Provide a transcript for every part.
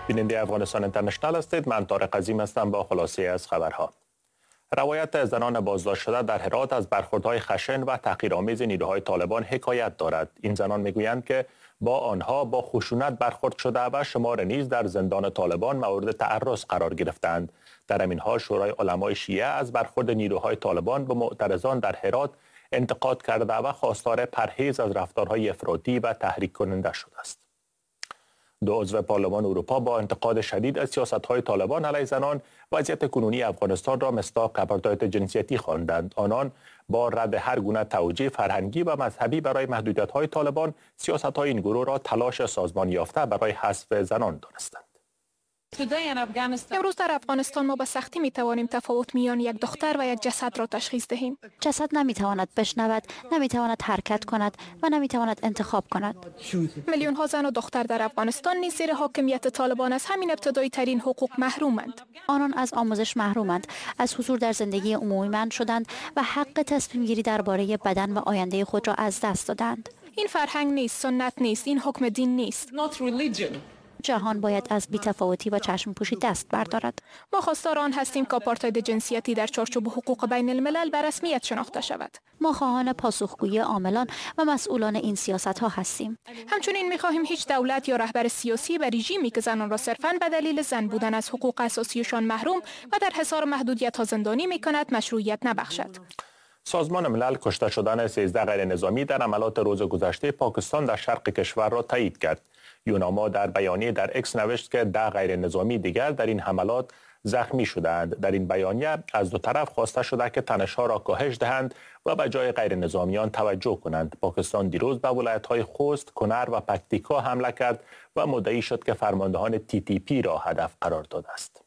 بیننده افغانستان اینترنشنال هستید. من طارق عظیم هستم با خلاصه از خبرها. روایت زنان بازداشت شده در هرات از برخوردهای خشن و تحقیرآمیز نیروهای طالبان حکایت دارد. این زنان میگویند که با آنها با خشونت برخورد شده و شمار نیز در زندان طالبان مورد تعرض قرار گرفتند. در همین حال شورای علمای شیعه از برخورد نیروهای طالبان به معترضان در هرات انتقاد کرده و خواستار پرهیز از رفتارهای افراطی و تحریک کننده شده است. دو عضو پارلمان اروپا با انتقاد شدید از سیاست‌های طالبان علیه زنان وضعیت کنونی افغانستان را مصداق آپارتاید جنسیتی خواندند. آنان با رد هر گونه توجیه فرهنگی و مذهبی برای محدودیت‌های طالبان، سیاست‌های این گروه را تلاش سازمان یافته برای حذف زنان دانستند. امروز در افغانستان ما به سختی می توانیم تفاوت میان یک دختر و یک جسد را تشخیص دهیم. جسد نمی تواند بشنود، نمی تواند حرکت کند و نمی تواند انتخاب کند. میلیون ها زن و دختر در افغانستان نیز زیر حاکمیت طالبان از همین ابتدایی ترین حقوق محرومند. آنان از آموزش محرومند، از حضور در زندگی عمومی منع شدند و حق تصمیم گیری درباره بدن و آینده خود را از دست دادند. این فرهنگ نیست، سنت نیست، این حکم دین نیست. جهان باید از بی‌تفاوتی و چشم پوشی دست بردارد. ما خواستار آن هستیم که آپارتاید جنسیتی در چارچوب حقوق بین الملل به رسمیت شناخته شود. ما خواهان پاسخگویی عاملان و مسئولان این سیاست ها هستیم. همچنین می‌خواهیم هیچ دولت یا رهبر سیاسی و رژیمی که زنان را صرفاً به دلیل زن بودن از حقوق اساسیشان محروم و در حصار محدودیت‌ها زندانی می‌کند مشروعیت نبخشد. سازمان ملل کشته شدن 13 غیر نظامی در حملات روز گذشته پاکستان در شرق کشور را تایید کرد. یوناما در بیانیه در اکس نوشت که 10 غیر نظامی دیگر در این حملات زخمی شدند. در این بیانیه از دو طرف خواسته شده که تنش‌ها را کاهش دهند و به جای غیر نظامیان توجه کنند. پاکستان دیروز به ولایت‌های خوست، کنر و پکتیکا حمله کرد و مدعی شد که فرماندهان TTP را هدف قرار داده است.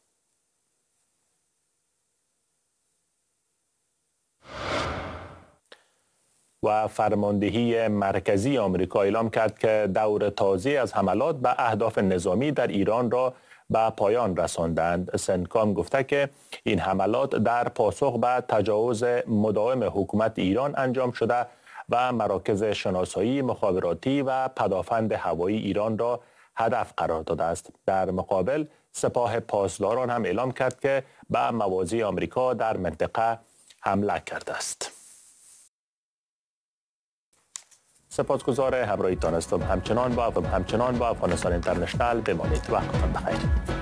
و فرماندهی مرکزی آمریکا اعلام کرد که دور تازه از حملات به اهداف نظامی در ایران را به پایان رساندند. سنتکام گفته که این حملات در پاسخ به تجاوز مداوم حکومت ایران انجام شده و مراکز شناسایی، مخابراتی و پدافند هوایی ایران را هدف قرار داده است. در مقابل سپاه پاسداران هم اعلام کرد که به مواضع آمریکا در منطقه حمله کرده است. سپاسگزار همراهیتان هستم. همچنان با افغانستان اینترنشنال بمانید. وقتتان بخیر.